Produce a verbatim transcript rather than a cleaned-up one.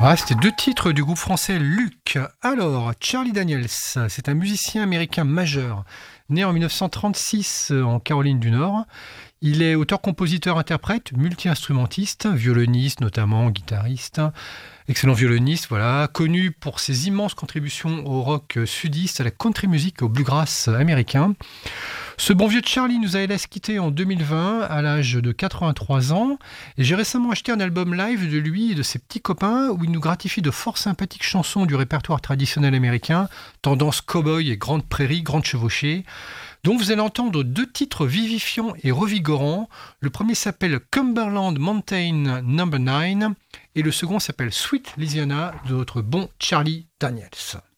Ah, c'était deux titres du groupe français Luc. Alors, Charlie Daniels, c'est un musicien américain majeur, né en dix-neuf cent trente-six en Caroline du Nord. Il est auteur-compositeur-interprète, multi-instrumentiste, violoniste notamment, guitariste, excellent violoniste, voilà, connu pour ses immenses contributions au rock sudiste, à la country music, au bluegrass américain. Ce bon vieux Charlie nous a hélas quitté en deux mille vingt à l'âge de quatre-vingt-trois ans et j'ai récemment acheté un album live de lui et de ses petits copains où il nous gratifie de fort sympathiques chansons du répertoire traditionnel américain, tendance cow-boy et grande prairie, grande chevauchée. Donc vous allez entendre deux titres vivifiants et revigorants. Le premier s'appelle Cumberland Mountain Number neuf et le second s'appelle Sweet Louisiana de notre bon Charlie Daniels.